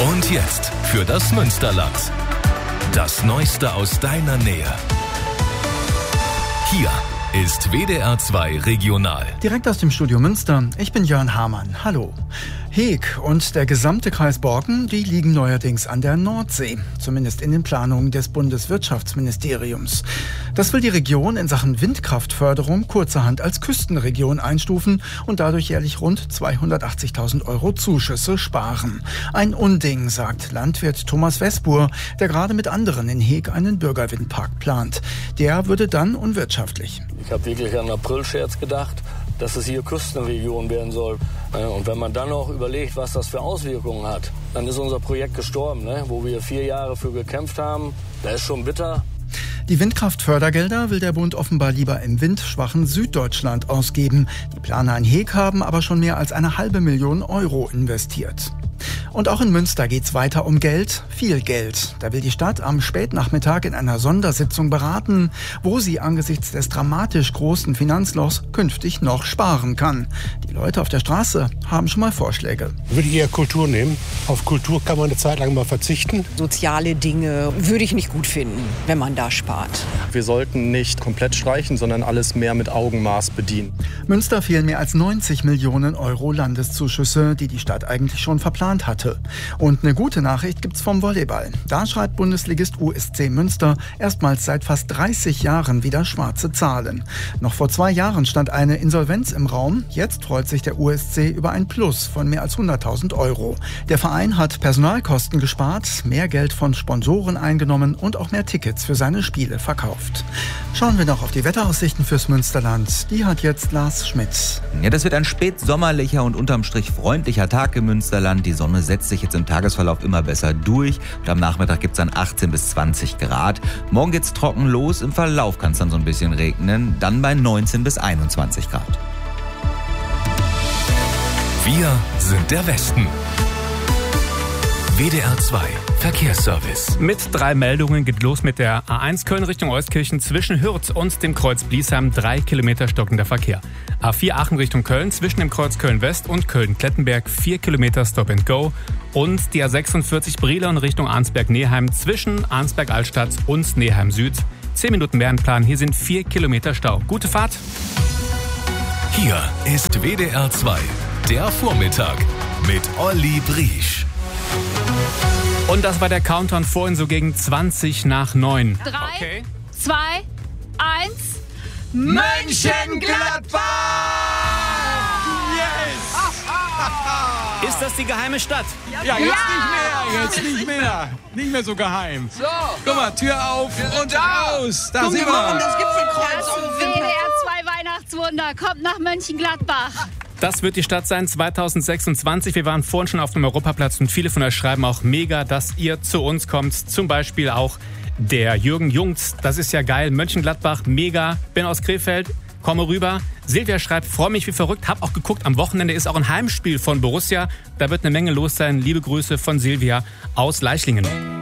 Und jetzt für das Münsterland. Das Neueste aus deiner Nähe. Hier ist WDR 2 Regional. Direkt aus dem Studio Münster, ich bin Jörn Hamann. Hallo. Heeg und der gesamte Kreis Borken, die liegen neuerdings an der Nordsee. Zumindest in den Planungen des Bundeswirtschaftsministeriums. Das will die Region in Sachen Windkraftförderung kurzerhand als Küstenregion einstufen und dadurch jährlich rund 280.000 € Zuschüsse sparen. Ein Unding, sagt Landwirt Thomas Wesbur, der gerade mit anderen in Heeg einen Bürgerwindpark plant. Der würde dann unwirtschaftlich. Ich habe wirklich an einen Aprilscherz gedacht, dass es hier Küstenregion werden soll. Und wenn man dann noch überlegt, was das für Auswirkungen hat, dann ist unser Projekt gestorben, wo wir 4 Jahre für gekämpft haben. Das ist schon bitter. Die Windkraftfördergelder will der Bund offenbar lieber im windschwachen Süddeutschland ausgeben. Die Planer in Heeg haben aber schon mehr als 500.000 € investiert. Und auch in Münster geht's weiter um Geld, viel Geld. Da will die Stadt am Spätnachmittag in einer Sondersitzung beraten, wo sie angesichts des dramatisch großen Finanzlochs künftig noch sparen kann. Die Leute auf der Straße haben schon mal Vorschläge. Würde ich eher Kultur nehmen. Auf Kultur kann man eine Zeit lang mal verzichten. Soziale Dinge würde ich nicht gut finden, wenn man da spart. Wir sollten nicht komplett streichen, sondern alles mehr mit Augenmaß bedienen. Münster fehlen mehr als 90 Millionen € Landeszuschüsse, die die Stadt eigentlich schon verplant hatte. Und eine gute Nachricht gibt's vom Volleyball. Da schreibt Bundesligist USC Münster erstmals seit fast 30 Jahren wieder schwarze Zahlen. Noch vor 2 Jahren stand eine Insolvenz im Raum. Jetzt freut sich der USC über ein Plus von mehr als 100.000 €. Der Verein hat Personalkosten gespart, mehr Geld von Sponsoren eingenommen und auch mehr Tickets für seine Spiele verkauft. Schauen wir noch auf die Wetteraussichten fürs Münsterland. Die hat jetzt Lars Schmidt. Ja, das wird ein spätsommerlicher und unterm Strich freundlicher Tag im Münsterland. Die Sonne setzt sich jetzt im Tagesverlauf immer besser durch und am Nachmittag gibt es dann 18 bis 20 Grad. Morgen geht's trocken los, im Verlauf kann es dann so ein bisschen regnen, dann bei 19 bis 21 Grad. Wir sind der Westen. WDR 2 Verkehrsservice. Mit 3 Meldungen geht los mit der A1 Köln Richtung Euskirchen zwischen Hürth und dem Kreuz Bliesheim 3 Kilometer stockender Verkehr. A4 Aachen Richtung Köln zwischen dem Kreuz Köln West und Köln Klettenberg 4 Kilometer Stop and Go. Und die A46 Brilon Richtung Arnsberg-Neheim zwischen Arnsberg-Altstadt und Neheim Süd. 10 Minuten mehr in Plan, hier sind 4 Kilometer Stau. Gute Fahrt! Hier ist WDR 2, der Vormittag mit Olli Briesch. Und das war der Countdown vorhin so gegen 20 nach 9. 3, 2, 1. Mönchengladbach! Yes! Ist das die geheime Stadt? Ja, jetzt nicht mehr. Nicht mehr so geheim. So. Guck mal, Tür auf und raus. Da sind wir. Das Gipfelkreuz. WDR 2 Weihnachtswunder kommt nach Mönchengladbach. Das wird die Stadt sein 2026. Wir waren vorhin schon auf dem Europaplatz und viele von euch schreiben auch mega, dass ihr zu uns kommt. Zum Beispiel auch der Jürgen Jungs. Das ist ja geil. Mönchengladbach, mega. Bin aus Krefeld, komme rüber. Silvia schreibt, freue mich wie verrückt. Hab auch geguckt, am Wochenende ist auch ein Heimspiel von Borussia. Da wird eine Menge los sein. Liebe Grüße von Silvia aus Leichlingen.